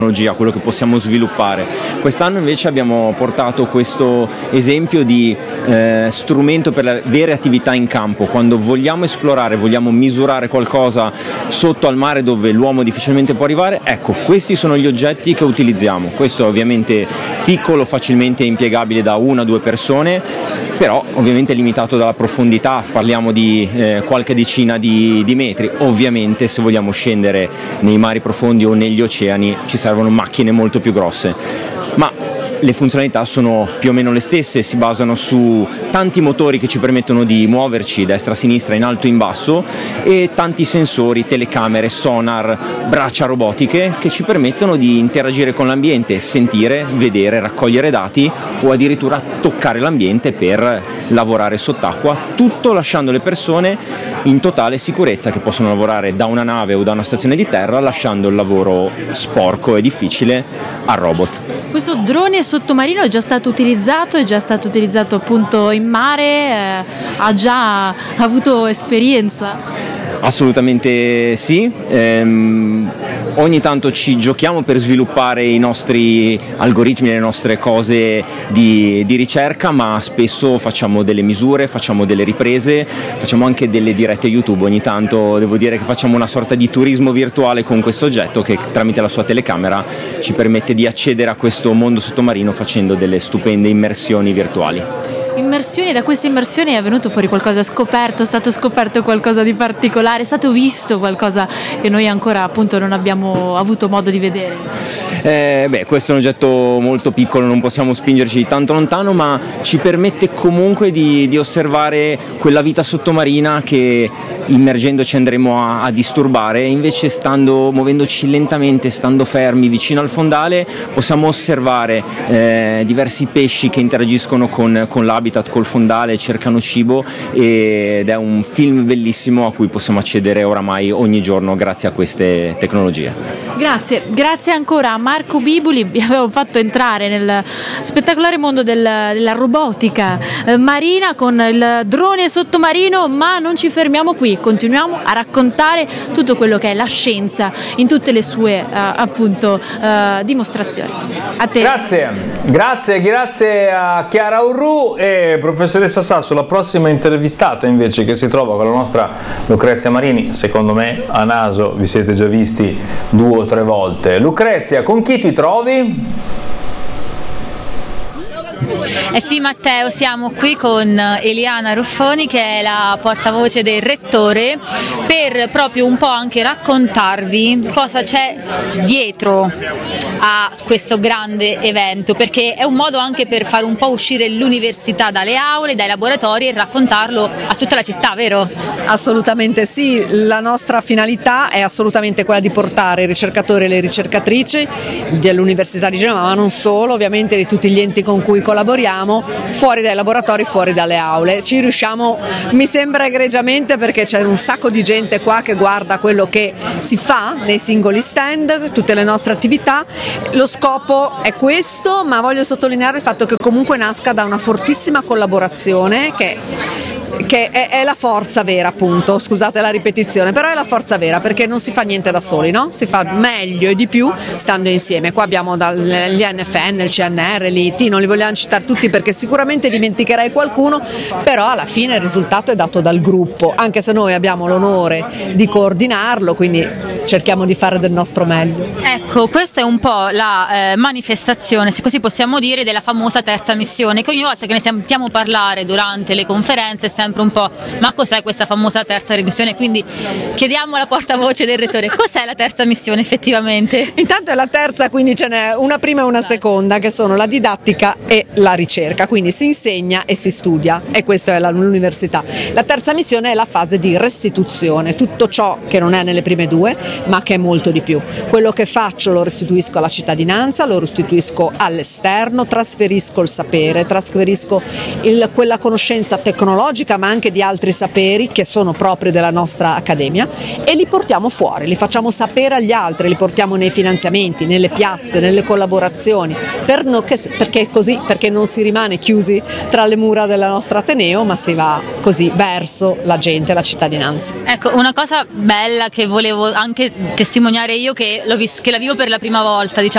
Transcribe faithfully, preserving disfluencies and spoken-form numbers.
quello che possiamo sviluppare. Quest'anno invece abbiamo portato questo esempio di eh, strumento per le vere attività in campo. Quando vogliamo esplorare, vogliamo misurare qualcosa sotto al mare dove l'uomo difficilmente può arrivare, ecco, questi sono gli oggetti che utilizziamo. Questo è ovviamente piccolo, facilmente impiegabile da una o due persone, però ovviamente limitato dalla profondità, parliamo di eh, qualche decina di, di metri. Ovviamente se vogliamo scendere nei mari profondi o negli oceani ci servono macchine molto più grosse, ma le funzionalità sono più o meno le stesse, si basano su tanti motori che ci permettono di muoverci destra a sinistra, in alto e in basso, e tanti sensori, telecamere, sonar, braccia robotiche che ci permettono di interagire con l'ambiente, sentire, vedere, raccogliere dati o addirittura toccare l'ambiente per lavorare sott'acqua, tutto lasciando le persone in totale sicurezza, che possono lavorare da una nave o da una stazione di terra, lasciando il lavoro sporco e difficile al robot. Questo drone sottomarino è già stato utilizzato, è già stato utilizzato appunto in mare, eh, ha già avuto esperienza? Assolutamente sì, ehm, ogni tanto ci giochiamo per sviluppare i nostri algoritmi, le nostre cose di, di ricerca, ma spesso facciamo delle misure, facciamo delle riprese, facciamo anche delle dirette YouTube. Ogni tanto devo dire che facciamo una sorta di turismo virtuale con questo oggetto che tramite la sua telecamera ci permette di accedere a questo mondo sottomarino facendo delle stupende immersioni virtuali. Immersioni, da queste immersioni è venuto fuori qualcosa, scoperto, è stato scoperto qualcosa di particolare, è stato visto qualcosa che noi ancora appunto non abbiamo avuto modo di vedere? Eh, beh, questo è un oggetto molto piccolo, non possiamo spingerci di tanto lontano, ma ci permette comunque di, di osservare quella vita sottomarina che immergendoci andremo a, a disturbare. Invece stando, muovendoci lentamente, stando fermi vicino al fondale, possiamo osservare eh, diversi pesci che interagiscono con, con l'habitat, col fondale, cercano cibo, ed è un film bellissimo a cui possiamo accedere oramai ogni giorno grazie a queste tecnologie. Grazie, grazie ancora a Marco Bibuli, vi avevo fatto entrare nel spettacolare mondo del, della robotica eh, marina con il drone sottomarino, ma non ci fermiamo qui, continuiamo a raccontare tutto quello che è la scienza in tutte le sue eh, appunto eh, dimostrazioni. A te. Grazie, grazie, grazie a Chiara Urru e professoressa Sasso. La prossima intervistata invece che si trova con la nostra Lucrezia Marini, secondo me a naso vi siete già visti due o tre volte. Lucrezia, con chi ti trovi? Eh sì Matteo, siamo qui con Eliana Ruffoni che è la portavoce del Rettore per proprio un po' anche raccontarvi cosa c'è dietro a questo grande evento, perché è un modo anche per fare un po' uscire l'università dalle aule, dai laboratori e raccontarlo a tutta la città, vero? Assolutamente sì, la nostra finalità è assolutamente quella di portare i ricercatori e le ricercatrici dell'Università di Genova, ma non solo, ovviamente di tutti gli enti con cui collaboriamo, fuori dai laboratori, fuori dalle aule. Ci riusciamo, mi sembra egregiamente, perché c'è un sacco di gente qua che guarda quello che si fa nei singoli stand, tutte le nostre attività. Lo scopo è questo, ma voglio sottolineare il fatto che comunque nasca da una fortissima collaborazione che che è, è la forza vera, appunto, scusate la ripetizione, però è la forza vera, perché non si fa niente da soli, no? Si fa meglio e di più stando insieme. Qua abbiamo dagli N F N, il C N R, l'I T, non li vogliamo citare tutti perché sicuramente dimenticherei qualcuno, però alla fine il risultato è dato dal gruppo, anche se noi abbiamo l'onore di coordinarlo, quindi cerchiamo di fare del nostro meglio. Ecco, questa è un po' la eh, manifestazione, se così possiamo dire, della famosa terza missione, che ogni volta che ne sentiamo parlare durante le conferenze è sempre un po', ma cos'è questa famosa terza missione? Quindi chiediamo alla portavoce del Rettore, cos'è la terza missione effettivamente? Intanto è la terza, quindi ce n'è una prima e una seconda, che sono la didattica e la ricerca, quindi si insegna e si studia, e questa è la, l'università. La terza missione è la fase di restituzione, tutto ciò che non è nelle prime due, ma che è molto di più. Quello che faccio lo restituisco alla cittadinanza, lo restituisco all'esterno, trasferisco il sapere, trasferisco il, quella conoscenza tecnologica, ma anche di altri saperi che sono proprio della nostra accademia, e li portiamo fuori, li facciamo sapere agli altri, li portiamo nei finanziamenti, nelle piazze, nelle collaborazioni, per no, che, perché così, perché non si rimane chiusi tra le mura del nostro Ateneo, ma si va così verso la gente, la cittadinanza. Ecco, una cosa bella che volevo anche testimoniare io, che, l'ho vis- che la vivo per la prima volta, diciamo,